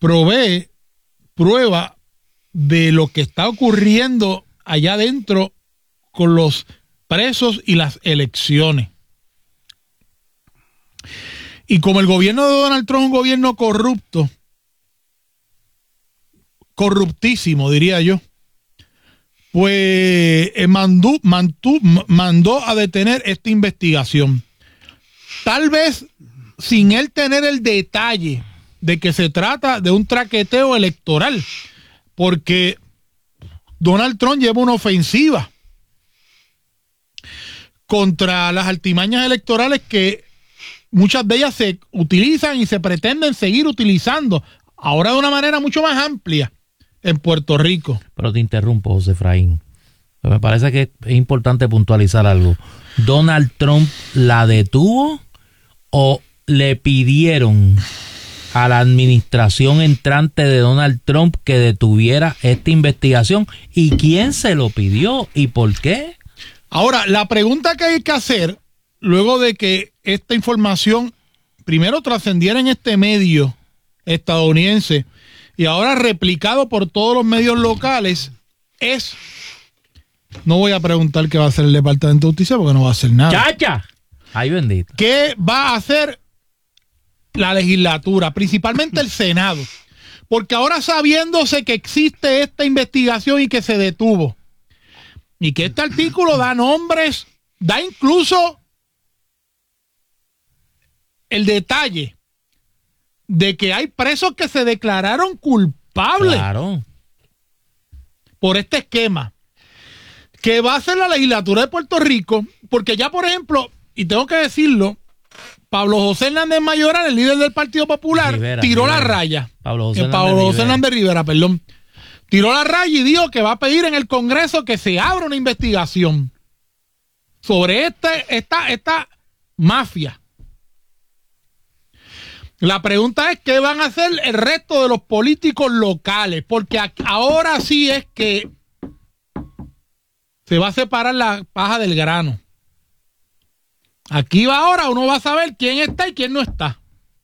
provee prueba de lo que está ocurriendo allá adentro con los presos y las elecciones. Y como el gobierno de Donald Trump es un gobierno corrupto, corruptísimo diría yo, pues mandó a detener esta investigación. Tal vez sin él tener el detalle de que se trata de un traqueteo electoral, porque Donald Trump lleva una ofensiva contra las artimañas electorales que muchas de ellas se utilizan y se pretenden seguir utilizando, ahora de una manera mucho más amplia en Puerto Rico. Pero te interrumpo, José Efraín. Me parece que es importante puntualizar algo. ¿Donald Trump la detuvo o le pidieron a la administración entrante de Donald Trump que detuviera esta investigación? ¿Y quién se lo pidió y por qué? Ahora, la pregunta que hay que hacer, luego de que esta información primero trascendiera en este medio estadounidense y ahora replicado por todos los medios locales, es... No voy a preguntar qué va a hacer el Departamento de Justicia porque no va a hacer nada. ¡Chacha! ¡Ay, bendito! ¿Qué va a hacer la legislatura, principalmente el Senado? Porque ahora, sabiéndose que existe esta investigación y que se detuvo, y que este artículo da nombres, da incluso el detalle de que hay presos que se declararon culpables, claro, por este esquema. ¿Qué va a hacer la legislatura de Puerto Rico? Porque ya, por ejemplo, y tengo que decirlo, Pablo José Hernández Mayoral, el líder del Partido Popular, tiró la raya. Pablo José Hernández Rivera, tiró la raya y dijo que va a pedir en el Congreso que se abra una investigación sobre esta mafia. La pregunta es qué van a hacer el resto de los políticos locales, porque ahora sí es que se va a separar la paja del grano. Aquí ahora uno va a saber quién está y quién no está.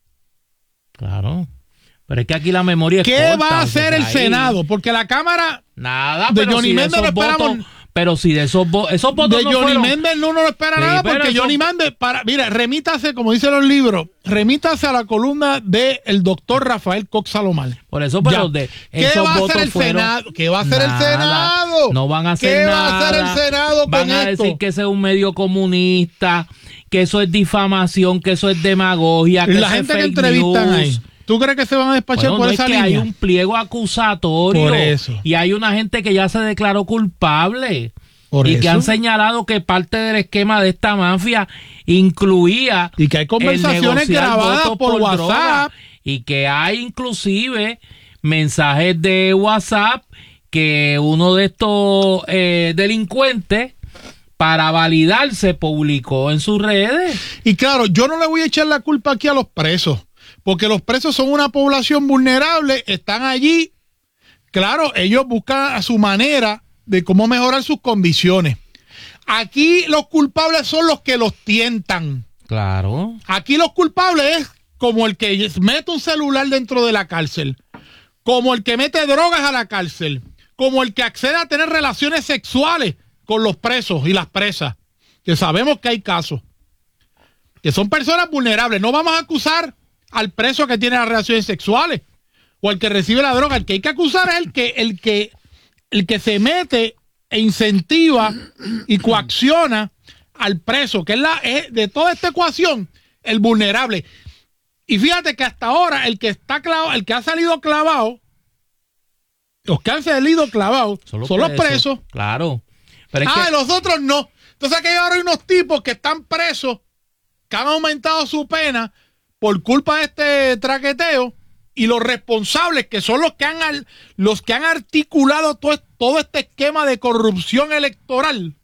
Claro. Pero es que aquí la memoria es ¿Qué corta, va a hacer el Senado? Porque la Cámara de Johnny Méndez no esperamos. Pero si de esos votos de no Johnny fueron... Méndez no espera nada, porque Johnny Méndez, mira, remítase, como dicen los libros, remítase a la columna del doctor Rafael Cox Salomar. Por eso, pero ¿qué va a hacer el Senado? ¿Qué va a hacer el Senado? No van a hacer nada. ¿Qué va a hacer el Senado van a esto? decir que ese es un medio comunista, que eso es difamación, que eso es demagogia, que la eso gente es que fake entrevistan news. ahí, ¿tú crees que se van a despachar por esa línea? Hay un pliego acusatorio. Por eso. Y hay una gente que ya se declaró culpable. Que han señalado que parte del esquema de esta mafia incluía y que hay conversaciones grabadas por WhatsApp droga, y que hay inclusive mensajes de WhatsApp que uno de estos delincuentes, para validarse, publicó en sus redes. Y claro, yo no le voy a echar la culpa aquí a los presos, porque los presos son una población vulnerable, están allí, claro, ellos buscan a su manera de cómo mejorar sus condiciones. Aquí los culpables son los que los tientan. Claro. Aquí los culpables es como el que mete un celular dentro de la cárcel, como el que mete drogas a la cárcel, como el que accede a tener relaciones sexuales con los presos y las presas, que sabemos que hay casos, que son personas vulnerables. No vamos a acusar al preso que tiene las relaciones sexuales o el que recibe la droga. El que hay que acusar es el que se mete e incentiva y coacciona al preso, que es de toda esta ecuación el vulnerable. Y fíjate que hasta ahora el que está clavado, el que ha salido clavado, los que han salido clavados son los presos. Claro. Pero los otros no. Entonces aquí ahora hay unos tipos que están presos, que han aumentado su pena por culpa de este traqueteo, y los responsables, que son los que han articulado todo este esquema de corrupción electoral,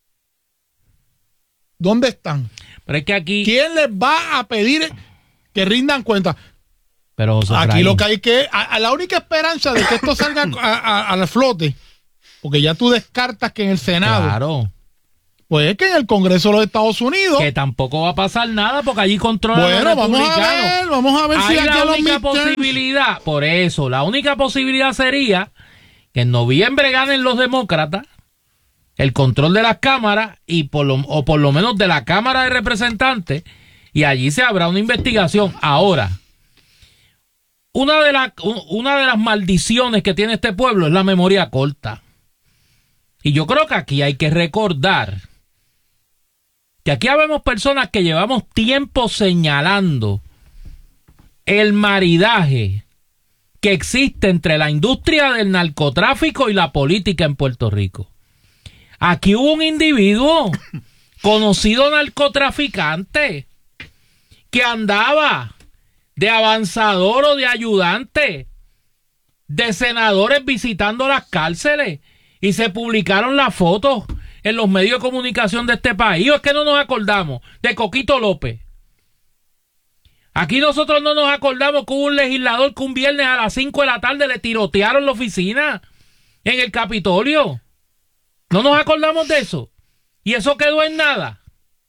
¿dónde están? Pero es que aquí... ¿Quién les va a pedir que rindan cuenta? Pero aquí lo que hay que... A la única esperanza de que esto salga al flote, porque ya tú descartas que en el Senado... Claro. Pues es que en el Congreso de los Estados Unidos... Que tampoco va a pasar nada porque allí controlan los republicanos. Vamos a ver si hay aquí la los única midterms... posibilidad, por eso, la única posibilidad sería que en noviembre ganen los demócratas el control de las cámaras o por lo menos de la Cámara de Representantes, y allí se habrá una investigación. Ahora, una de las maldiciones que tiene este pueblo es la memoria corta. Y yo creo que aquí hay que recordar que aquí habemos personas que llevamos tiempo señalando el maridaje que existe entre la industria del narcotráfico y la política en Puerto Rico. Aquí hubo un individuo conocido narcotraficante que andaba de avanzador o de ayudante de senadores visitando las cárceles, y se publicaron las fotos en los medios de comunicación de este país. ¿O es que no nos acordamos de Coquito López? Aquí nosotros no nos acordamos que hubo un legislador que un viernes a las 5 de la tarde le tirotearon la oficina en el Capitolio. ¿No nos acordamos de eso? Y eso quedó en nada.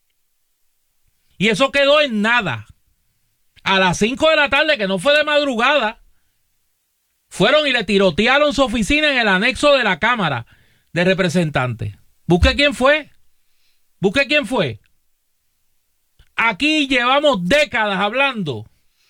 Y eso quedó en nada. A las 5 de la tarde, que no fue de madrugada, fueron y le tirotearon su oficina en el anexo de la Cámara de Representantes. Busque quién fue. Busque quién fue. Aquí llevamos décadas hablando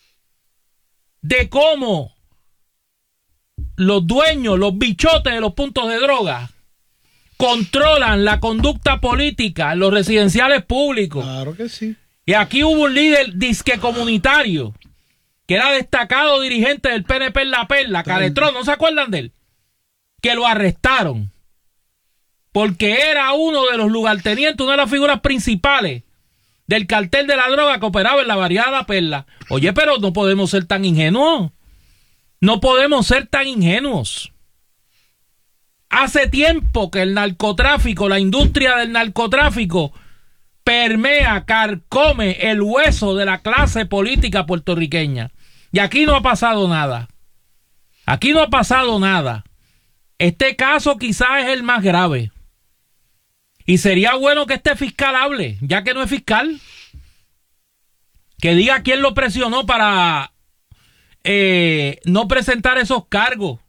de cómo los dueños, los bichotes de los puntos de droga controlan la conducta política en los residenciales públicos. Claro que sí. Y aquí hubo un líder disque comunitario que era destacado dirigente del PNP en La Perla, Caletrón, ¿no se acuerdan de él? Que lo arrestaron porque era uno de los lugartenientes, una de las figuras principales del cartel de la droga que operaba en la variedad La Perla. Oye, pero no podemos ser tan ingenuos. No podemos ser tan ingenuos. Hace tiempo que el narcotráfico, la industria del narcotráfico, permea, carcome el hueso de la clase política puertorriqueña. Y aquí no ha pasado nada. Aquí no ha pasado nada. Este caso quizás es el más grave. Y sería bueno que este fiscal hable, ya que no es fiscal. Que diga quién lo presionó para no presentar esos cargos.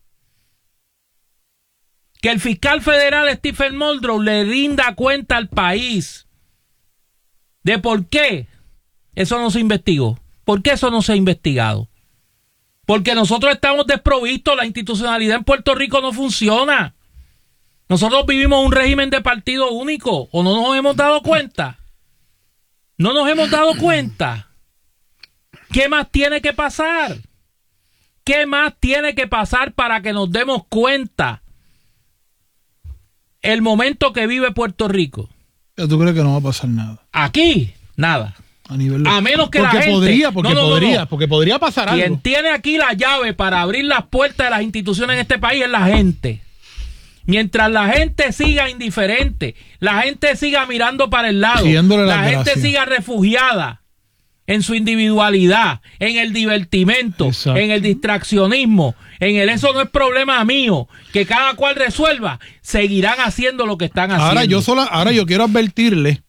Que el fiscal federal Stephen Muldrow le rinda cuenta al país de por qué eso no se investigó. ¿Por qué eso no se ha investigado? Porque nosotros estamos desprovistos, la institucionalidad en Puerto Rico no funciona. Nosotros vivimos un régimen de partido único, ¿o no nos hemos dado cuenta? ¿No nos hemos dado cuenta? ¿Qué más tiene que pasar? ¿Qué más tiene que pasar para que nos demos cuenta el momento que vive Puerto Rico? ¿Tú crees que no va a pasar nada? Aquí, nada. A menos que la gente... Porque podría pasar algo. Quien tiene aquí la llave para abrir las puertas de las instituciones en este país es la gente. Mientras la gente siga indiferente, la gente siga mirando para el lado, la gente siga refugiada en su individualidad, en el divertimento, exacto, en el distraccionismo, en el eso no es problema mío, que cada cual resuelva, seguirán haciendo lo que están haciendo. Ahora yo quiero advertirle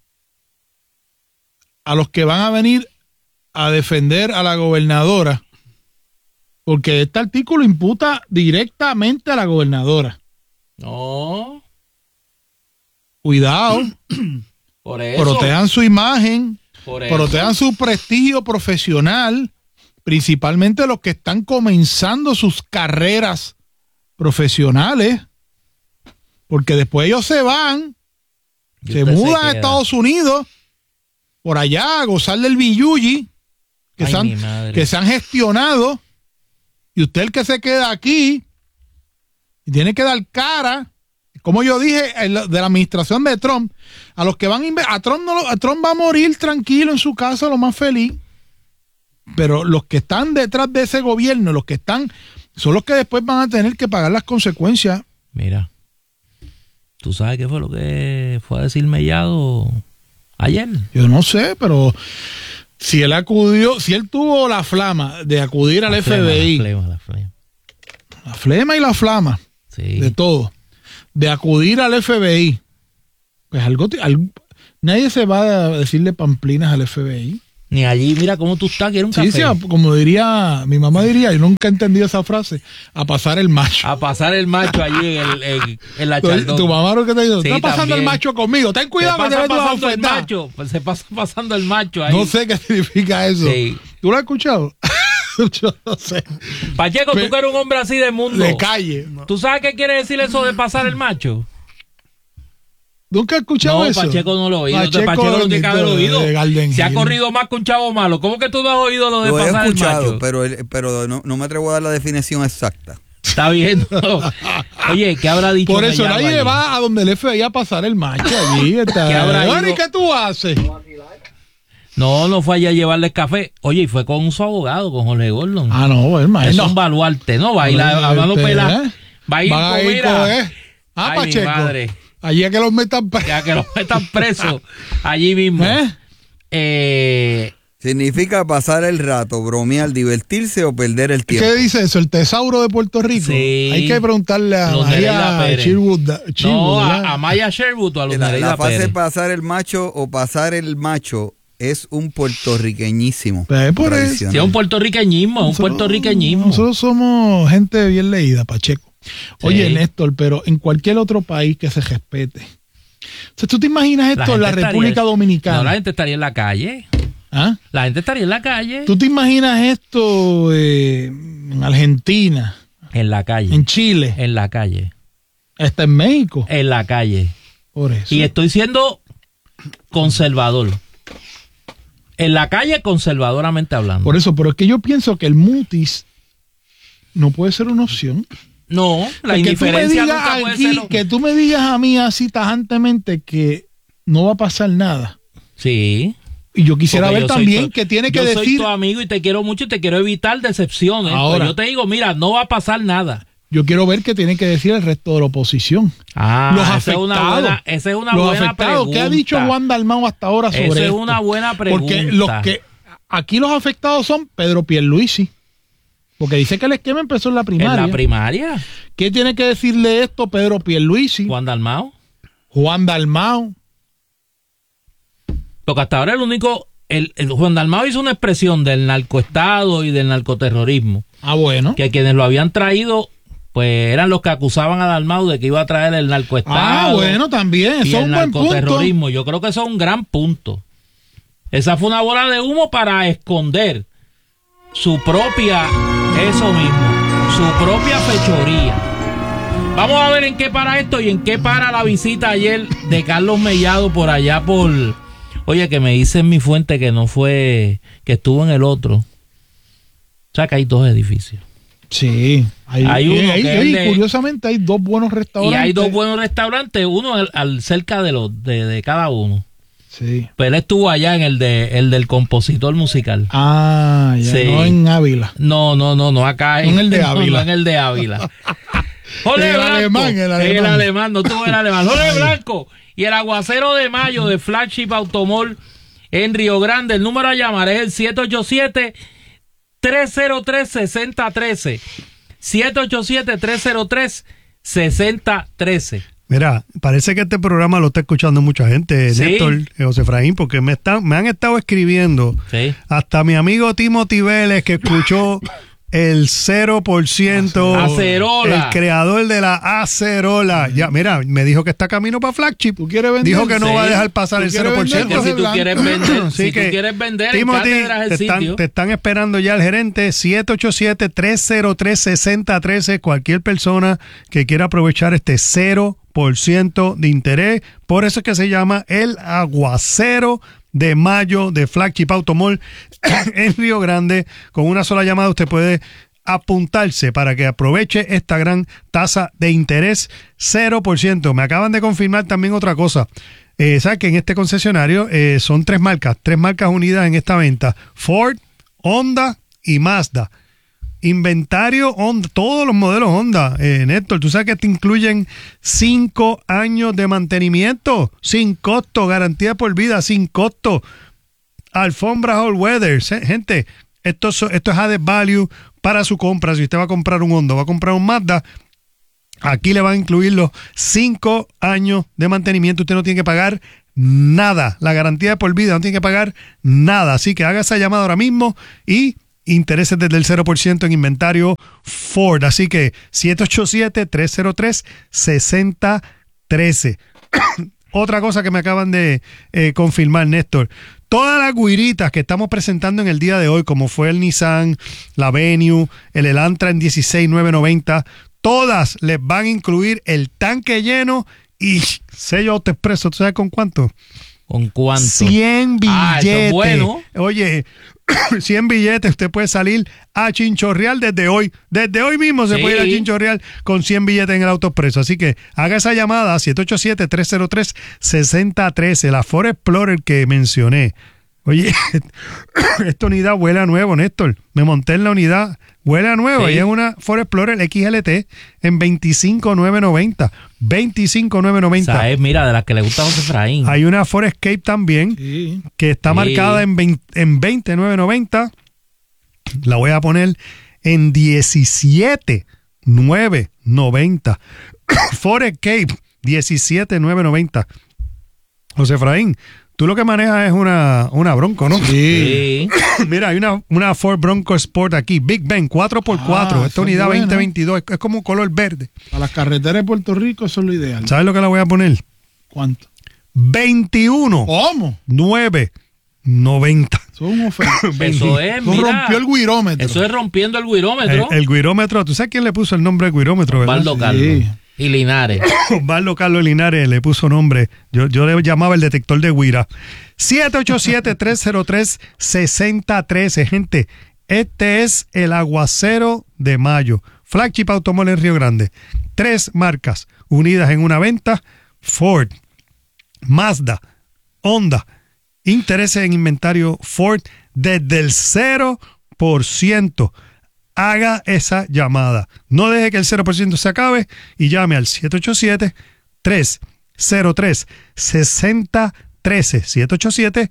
a los que van a venir a defender a la gobernadora, porque este artículo imputa directamente a la gobernadora. No. Cuidado. Por eso. Protejan su imagen, protejan su prestigio profesional, principalmente los que están comenzando sus carreras profesionales, porque después ellos se van, se mudan a Estados Unidos, por allá a gozar del billuyi que se han gestionado, y usted el que se queda aquí y tiene que dar cara, como yo dije, de la administración de Trump, a los que van a Trump va a morir tranquilo en su casa, lo más feliz, pero los que están detrás de ese gobierno, los que están, son los que después van a tener que pagar las consecuencias. Mira, ¿tú sabes qué fue lo que fue a decir Mellado ayer? Yo no sé, pero si él tuvo la flama de acudir al FBI, la flema y la flama, sí, de todo, de acudir al FBI Pues nadie se va a decirle pamplinas al FBI. Ni allí, mira cómo tú estás, quiero un Sí, café. sí, como diría, mi mamá diría, yo nunca he entendido esa frase, a pasar el macho. A pasar el macho allí en la chaldón. Tu mamá lo que te dijo, Sí, está pasando también. el macho conmigo, ten cuidado que te pasa ves pasando el ofender. macho, pues se pasa pasando el macho ahí. No sé qué significa eso. Sí. ¿Tú lo has escuchado? Yo no sé. Pacheco, tú que eres un hombre así de mundo. De calle. ¿Tú sabes qué quiere decir eso de pasar el macho? ¿Nunca has escuchado No, eso? Pacheco no lo ha oído. Pacheco Pacheco no tiene que haber oído. de Garden Se ha Hill. corrido más que un chavo malo. ¿Cómo que tú no has oído lo de Lo he pasar el escuchado, macho? pero no me atrevo a dar la definición exacta. Está bien. No. Oye, ¿qué habrá dicho? Por eso Mellado nadie allí? va a donde el FBI a pasar el macho allí. Está. ¿Qué habrá Bueno, ido? ¿y qué tú haces? No fue allá a llevarle café. Oye, y fue con su abogado, con Jorge Gordon. Ah, no, hermano. Es un baluarte, ¿no? Va a ir hablando pela. Va a ir Van a con, ir mira. con, Ay, mi Pacheco. madre. Allí es que los metan Ya que los metan presos allí mismo. Significa pasar el rato, bromear, divertirse o perder el tiempo. ¿Qué dice eso? ¿El tesauro de Puerto Rico? Sí. Hay que preguntarle a Nereida María Pérez. Sherwood. No, a Maya Sherwood o a Luz La Nereida fase Pérez. pasar el macho o pasar el macho es un puertorriqueñísimo. Pues por eso. tradicional. Sí, es un puertorriqueñismo, Nosotros somos gente bien leída, Pacheco. Oye, Sí. Néstor, pero en cualquier otro país que se respete. O sea, ¿tú te imaginas esto en la gente República estaría- Dominicana? No, la gente estaría en la calle. ¿Ah? La gente estaría en la calle. ¿Tú te imaginas esto en Argentina, En la calle. en Chile, En la calle. hasta en México? En la calle. Por eso. Y estoy siendo conservador. En la calle, conservadoramente hablando. Por eso, pero es que yo pienso que el mutis no puede ser una opción. No, la Que tú me indiferencia digas nunca puede aquí, ser. que tú me digas a mí así tajantemente que no va a pasar nada. Sí. Y yo quisiera Porque ver yo soy también tu- que tiene que yo soy decir. tu amigo y te quiero mucho y te quiero evitar decepciones. Ahora. Pues yo te digo, mira, no va a pasar nada. Yo quiero ver qué tiene que decir el resto de la oposición. Ah, Los esa afectados. esa es una los buena afectados. pregunta. ¿Qué ha dicho Juan Dalmau hasta ahora sobre Esa es esto? una buena Porque pregunta. aquí los afectados son Pedro Pierluisi. Porque dice que el esquema empezó en la primaria. En la primaria, ¿Qué tiene que decirle esto Pedro Pierluisi? Juan Dalmau. Juan Dalmau. Porque hasta ahora el único... El Juan Dalmau hizo una expresión del narcoestado y del narcoterrorismo. Ah, bueno. Que quienes lo habían traído, pues eran los que acusaban a Dalmau de que iba a traer el narcoestado. Ah, bueno, también. y Eso es el un buen punto. narcoterrorismo. Yo creo que eso es un gran punto. Esa fue una bola de humo para esconder su propia, eso mismo, su propia fechoría. Vamos a ver en qué para esto y en qué para la visita ayer de Carlos Mellado por allá por... Oye, que me dice en mi fuente que no fue, que estuvo en el otro. O sea, que hay dos edificios. Sí. Hay uno que es y de- curiosamente hay dos buenos Y restaurantes. hay dos buenos restaurantes, uno al cerca de cada uno. Sí. Pero él estuvo allá en el del compositor musical. Ah, ya. Sí. No en Ávila. No, acá No en el de no, Ávila. no en el de Ávila. Jorge El Blanco, alemán, el alemán. El alemán, no tuvo el alemán. Jorge Blanco y el aguacero de mayo de Flagship Automall en Río Grande. El número a llamar es el 787-303-6013. 787-303-6013. Mira, parece que este programa lo está escuchando mucha gente, Sí. Néstor, José Efraín, porque me han estado escribiendo. Sí. Hasta mi amigo Timothy Vélez, que escuchó el 0%, Acerola. el creador de la acerola. Ya, mira, me dijo que está camino para Flagship. ¿Tú quieres vender? Dijo que no Sí. va a dejar pasar ¿Tú el quieres 0%. Que vender? si tú Blanco. quieres vender, Así si tú que, quieres vender, Timothy, en Cátedras el sitio. te están esperando ya el gerente 787-303-6013. Cualquier persona que quiera aprovechar este 0% de interés. Por eso es que se llama el aguacero de mayo de Flagship Automall en Río Grande. Con una sola llamada usted puede apuntarse para que aproveche esta gran tasa de interés 0%. Me acaban de confirmar también otra cosa. ¿Sabes que en este concesionario son tres marcas unidas en esta venta? Ford, Honda y Mazda. Inventario Honda, todos los modelos Honda, Néstor. Tú sabes que te incluyen 5 años de mantenimiento sin costo, garantía por vida, sin costo. Alfombras all weather. Gente, esto es added value para su compra. Si usted va a comprar un Honda, va a comprar un Mazda, Aquí le van a incluir los 5 años de mantenimiento. Usted no tiene que pagar nada. La garantía de por vida, no tiene que pagar nada. Así que haga esa llamada ahora mismo y intereses desde el 0% en inventario Ford. Así que 787-303-6013. Otra cosa que me acaban de confirmar, Néstor. Todas las guiritas que estamos presentando en el día de hoy, como fue el Nissan, la Venue, el Elantra en 16,990, todas les van a incluir el tanque lleno y sello AutoExpreso. ¿Tú sabes con cuánto? ¿Con cuánto? 100 billetes. Eso es bueno. Oye, 100 billetes, usted puede salir a chinchorreal desde hoy. Desde hoy mismo se puede ir a chinchorreal con 100 billetes en el AutoExpreso. Así que haga esa llamada a 787-303-6013. La Ford Explorer que mencioné. Oye, esta unidad huele a nuevo, Néstor. Me monté en la unidad, huele a nuevo. Sí. Y es una Ford Explorer XLT en 25,990. 25,990. O sea, mira, de las que le gusta a José Efraín. Hay una Ford Escape también, Sí. que está marcada en 20,990. La voy a poner en 17,990. Ford Escape, 17,990. José Efraín, tú lo que manejas es una Bronco, ¿no? Sí. Mira, hay una Ford Bronco Sport aquí, Big Ben, 4x4. Esta unidad 2022, es como un color verde. A las carreteras de Puerto Rico eso es lo ideal. ¿Sabes lo que la voy a poner? ¿Cuánto? 21,990. Eso es un oferta. Eso es, Eso mira. rompió el guirómetro. Eso es rompiendo el guirómetro. El guirómetro, ¿tú sabes quién le puso el nombre de guirómetro, verdad? Osvaldo Carlos. Sí. Y Linares. Osvaldo Carlos Linares le puso nombre. Yo le llamaba el detector de guira. 787-303-6013. Gente, este es el aguacero de mayo. Flagship Automóvil en Río Grande. 3 marcas unidas en una venta. Ford, Mazda, Honda. Intereses en inventario Ford desde el 0%. Haga esa llamada. No deje que el 0% se acabe y llame al 787-303-6013.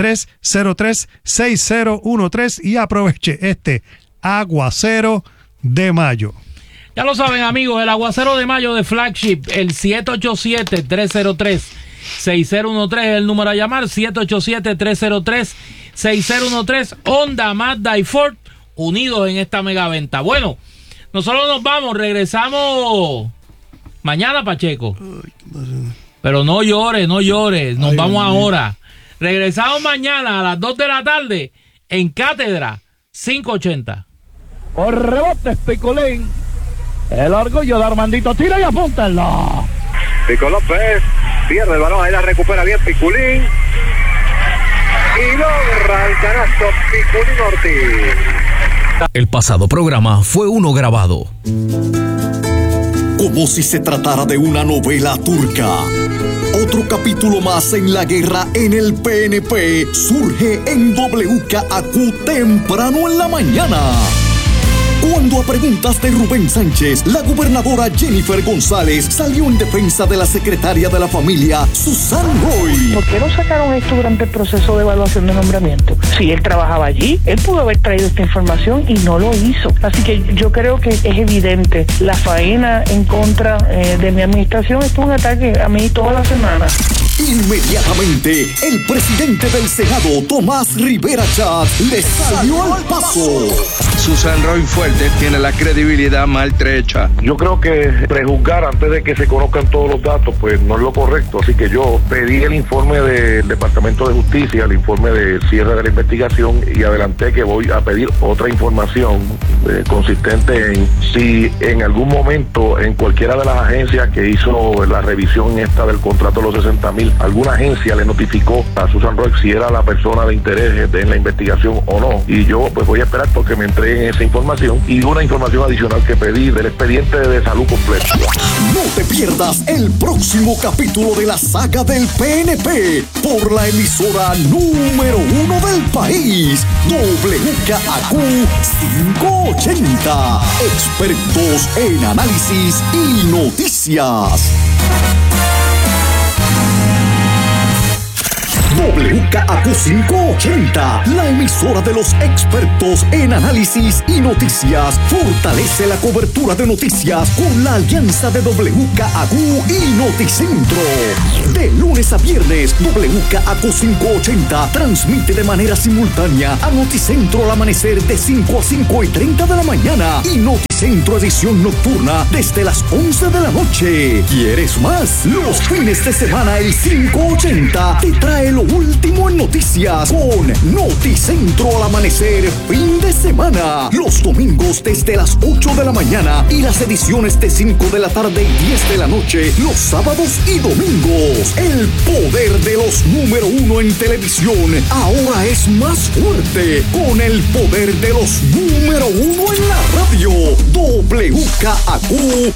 787-303-6013 y aproveche este aguacero de mayo. Ya lo saben, amigos, el aguacero de mayo de Flagship, el 787-303-6013 es el número a llamar, 787-303-6013, Honda, Mazda y Ford unidos en esta megaventa. Bueno, nosotros nos vamos, regresamos mañana, Pacheco. Pero no llores, nos vamos ahora. Regresamos mañana a las 2 de la tarde en Cátedra 580. Por rebote, Picolín. El orgullo de Armandito. Tira y apúntalo. Pico López pierde el balón, ahí la recupera bien Piculín. Y logra el canasto Piculín Ortiz. El pasado programa fue uno grabado. Como si se tratara de una novela turca. Otro capítulo más en la guerra en el PNP surge en WKAQ temprano en la mañana. Cuando a preguntas de Rubén Sánchez, la gobernadora Jennifer González salió en defensa de la secretaria de la familia, Susan Roy. ¿Por qué no sacaron esto durante el proceso de evaluación de nombramiento? Si él trabajaba allí, él pudo haber traído esta información y no lo hizo. Así que yo creo que es evidente, la faena en contra de mi administración es un ataque a mí toda la semana. Inmediatamente, el presidente del Senado, Tomás Rivera Chatz, le salió al paso. Susan Roy Fuerte tiene la credibilidad maltrecha. Yo creo que prejuzgar antes de que se conozcan todos los datos, pues no es lo correcto. Así que yo pedí el informe del Departamento de Justicia, el informe de cierre de la investigación, y adelanté que voy a pedir otra información consistente en si en algún momento en cualquiera de las agencias que hizo la revisión esta del contrato de los 60,000, alguna agencia le notificó a Susan Roy si era la persona de interés en la investigación o no. Y yo pues voy a esperar porque me entreguen esa información y una información adicional que pedí del expediente de salud completo. No te pierdas el próximo capítulo de la saga del PNP por la emisora número 1 del país, WKAQ 580. Expertos en análisis y noticias. WKAQ 580, la emisora de los expertos en análisis y noticias, fortalece la cobertura de noticias con la alianza de WKAQ y Noticentro. De lunes a viernes, WKAQ 580 transmite de manera simultánea a Noticentro al amanecer de 5 a 5:30 de la mañana y Noticentro edición nocturna desde las 11 de la noche. ¿Quieres más? Los fines de semana el 580 te trae lo último en noticias con Noticentro al amanecer fin de semana. Los domingos desde las 8 de la mañana y las ediciones de 5 de la tarde y 10 de la noche los sábados y domingos. El poder de los número 1 en televisión ahora es más fuerte con el poder de los número 1 en la radio. WKAQ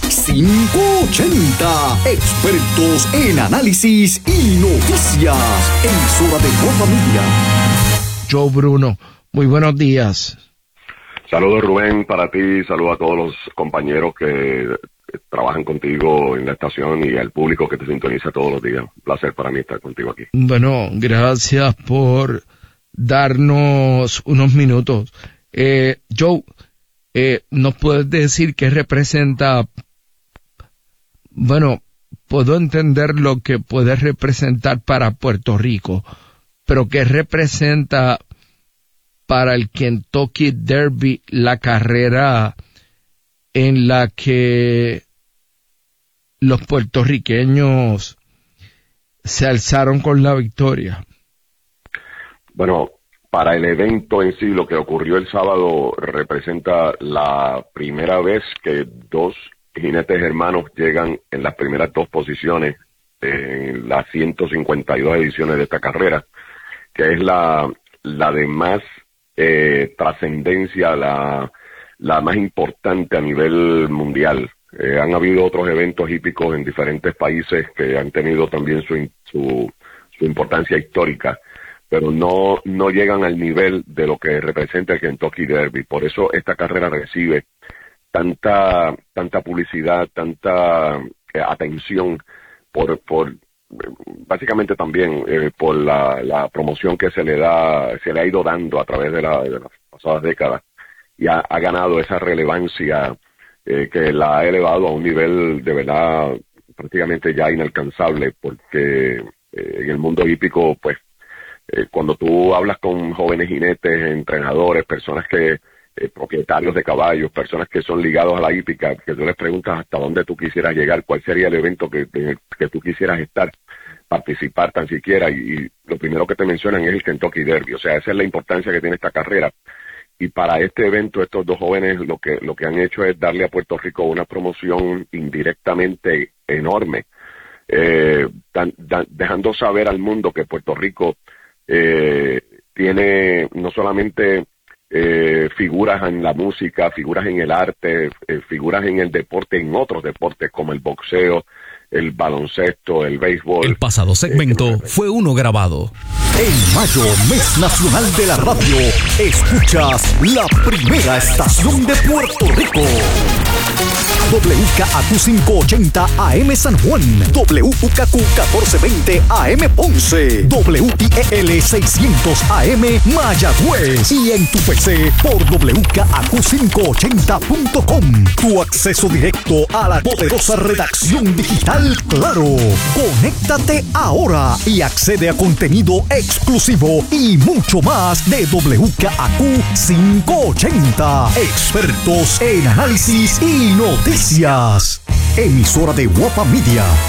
580, expertos en análisis y noticias. Emisora de Familia. Joe Bruno, muy buenos días. Saludos Rubén para ti, saludos a todos los compañeros que trabajan contigo en la estación y al público que te sintoniza todos los días. Un placer para mí estar contigo aquí. Bueno, gracias por darnos unos minutos. Joe, ¿nos puedes decir qué representa? Bueno, puedo entender lo que puede representar para Puerto Rico, pero ¿qué representa para el Kentucky Derby la carrera en la que los puertorriqueños se alzaron con la victoria? Bueno, para el evento en sí, lo que ocurrió el sábado representa la primera vez que dos jinetes hermanos llegan en las primeras dos posiciones en las 152 ediciones de esta carrera, que es la de más trascendencia, la más importante a nivel mundial. Han habido otros eventos hípicos en diferentes países que han tenido también su importancia histórica, pero no llegan al nivel de lo que representa el Kentucky Derby. Por eso esta carrera recibe tanta publicidad, tanta atención por básicamente también por la promoción que se le ha ido dando a través de las pasadas décadas, y ha ganado esa relevancia que la ha elevado a un nivel de verdad prácticamente ya inalcanzable, porque en el mundo hípico, pues cuando tú hablas con jóvenes jinetes, entrenadores, personas propietarios de caballos, personas que son ligados a la hípica, que tú les preguntas hasta dónde tú quisieras llegar, cuál sería el evento que tú quisieras participar tan siquiera, y lo primero que te mencionan es el Kentucky Derby. O sea, esa es la importancia que tiene esta carrera. Y para este evento, estos dos jóvenes lo que han hecho es darle a Puerto Rico una promoción indirectamente enorme, dejando saber al mundo que Puerto Rico tiene no solamente figuras en la música, figuras en el arte, figuras en el deporte, en otros deportes como el boxeo, el baloncesto, el béisbol. El pasado segmento fue uno grabado. En mayo, mes nacional de la radio, escuchas la primera estación de Puerto Rico. WKAQ 580 AM San Juan, WKQ 1420 AM Ponce, WIEL 600 AM Mayagüez, y en tu PC por WKAQ580.com. Tu acceso directo a la poderosa redacción digital Claro. Conéctate ahora y accede a contenido exclusivo y mucho más de WKAQ 580. Expertos en análisis y noticias. Emisora de Guapa Media.